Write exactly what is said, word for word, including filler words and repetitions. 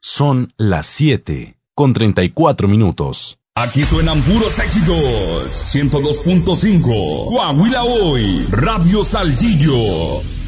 Son las siete con treinta y cuatro minutos. Aquí suenan puros éxitos. ciento dos punto cinco. Coahuila Hoy. Radio Saltillo.